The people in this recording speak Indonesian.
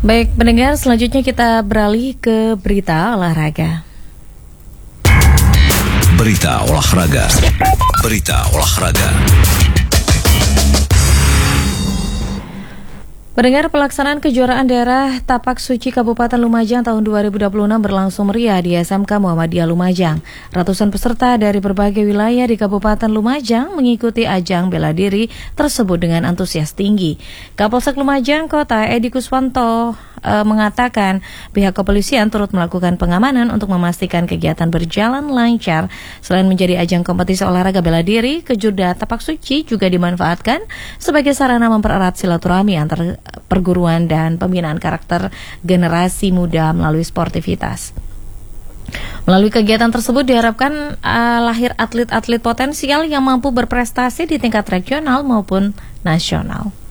Baik, pendengar, selanjutnya kita beralih ke berita olahraga. Berita olahraga. Berita olahraga. Pendengar, pelaksanaan kejuaraan daerah Tapak Suci Kabupaten Lumajang tahun 2026 berlangsung meriah di SMK Muhammadiyah Lumajang. Ratusan peserta dari berbagai wilayah di Kabupaten Lumajang mengikuti ajang bela diri tersebut dengan antusias tinggi. Kapolsek Lumajang Kota Edi Kuswanto mengatakan pihak kepolisian turut melakukan pengamanan untuk memastikan kegiatan berjalan lancar. Selain menjadi ajang kompetisi olahraga bela diri, kejuaraan Tapak Suci juga dimanfaatkan sebagai sarana mempererat silaturahmi antar perguruan dan pembinaan karakter generasi muda melalui sportivitas. Melalui kegiatan tersebut diharapkan lahir atlet-atlet potensial yang mampu berprestasi di tingkat regional maupun nasional.